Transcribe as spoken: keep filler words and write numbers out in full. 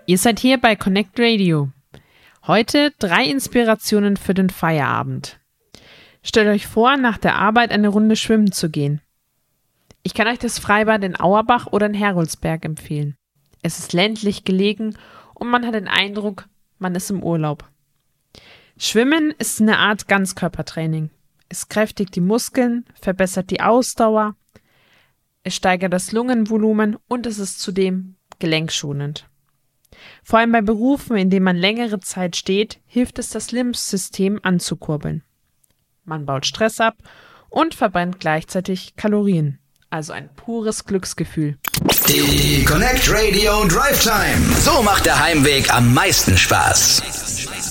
Ihr seid hier bei Connect Radio. Heute drei Inspirationen für den Feierabend. Stellt euch vor, nach der Arbeit eine Runde schwimmen zu gehen. Ich kann euch das Freibad in Auerbach oder in Heroldsberg empfehlen. Es ist ländlich gelegen und man hat den Eindruck, man ist im Urlaub. Schwimmen ist eine Art Ganzkörpertraining. Es kräftigt die Muskeln, verbessert die Ausdauer, es steigert das Lungenvolumen und es ist zudem gelenkschonend. Vor allem bei Berufen, in denen man längere Zeit steht, hilft es, das Lymphsystem anzukurbeln. Man baut Stress ab und verbrennt gleichzeitig Kalorien. Also ein pures Glücksgefühl. Die Connect Radio Drive Time. So macht der Heimweg am meisten Spaß.